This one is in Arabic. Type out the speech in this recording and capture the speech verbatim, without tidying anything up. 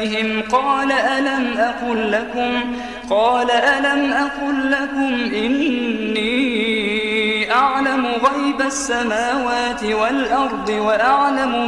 بهم قال ألم أقل لكم قال ألم أقل لكم إني أعلم غيب السماوات والأرض وأعلم